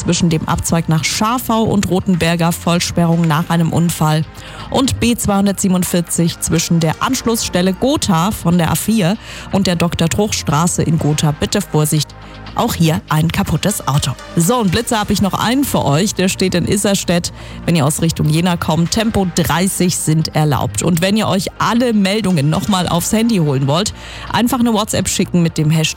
zwischen dem Abzweig nach Scharfau und Rothenberger Vollsperrung nach einem Unfall. Und B247 zwischen der Anschlussstelle Gotha von der A4 und der Dr.Truch-Straße in Gotha. Bitte Vorsicht, auch hier ein kaputtes Auto. So, und Blitzer habe ich noch einen für euch. Der steht in Isserstedt. Wenn ihr aus Richtung Jena kommt, Tempo 30 sind erlaubt. Und wenn ihr euch alle Meldungen nochmal aufs Handy holen wollt, einfach eine WhatsApp schicken mit dem Hashtag